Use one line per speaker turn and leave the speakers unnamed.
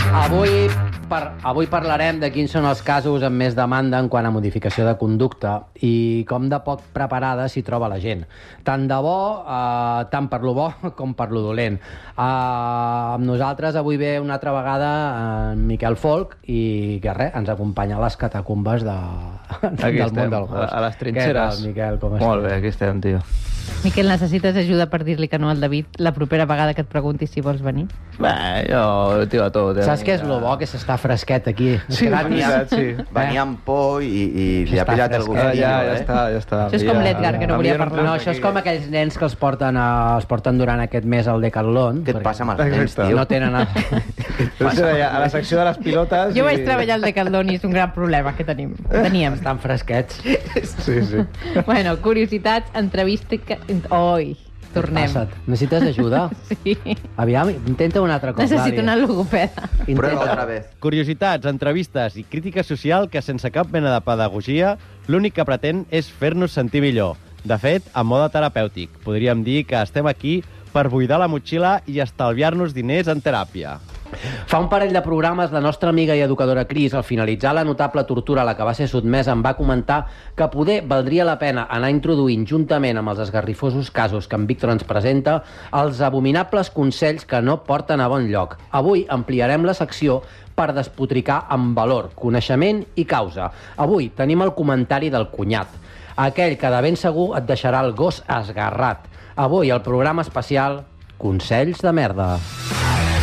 Avui parlarem de quins són els casos amb més demanda en quant a modificació de conducta i com de poc preparada s'hi troba la gent. Tant de bo, tant per lo bo com per lo dolent. Amb nosaltres avui ve una altra vegada en Miquel Folch i que res, ens acompanya a les catacumbes del món del gos.
A les trinxeres.
Què tal, Miquel, com estàs?
Molt bé, aquí estem, tio.
Miquel, necessites ajuda per dir-li que no al David la propera vegada que et pregunti si vols venir?
Bé, jo tio a tot.
Saps què és lo bo? Que s'està fresquet aquí.
Sí,
venia amb por i li ha pillat el gustillo.
Ja està.
Això és com l'Edgar, que no volia parlar.
No, això és com aquells nens que els porten durant aquest mes al Decathlon.
Què et passa amb els nens, tio?
No tenen...
A la secció de les pilotes...
Jo vaig treballar al Decathlon i és un gran problema que teníem.
Estan fresquets.
Sí.
Bueno, curiositats, entrevista... Oi, tornem.
Passa't. Necessites ajuda?
Sí.
Aviam, intenta una altra cosa.
Necessito una logopeda.
Prueba otra vez.
Curiositats, entrevistes i crítica social que sense cap mena de pedagogia l'únic que pretén és fer-nos sentir millor. De fet, a mode terapèutic. Podríem dir que estem aquí per buidar la motxilla i estalviar-nos diners en teràpia.
Fa un parell de programes, la nostra amiga i educadora Cris, al finalitzar la notable tortura a la que va ser sotmesa, em va comentar que poder valdria la pena anar introduint, juntament amb els esgarrifosos casos que en Víctor ens presenta, els abominables consells que no porten a bon lloc. Avui ampliarem la secció per despotricar amb valor, coneixement i causa. Avui tenim el comentari del cunyat, aquell que de ben segur et deixarà el gos esgarrat. Avui, al programa especial, Consells de merda.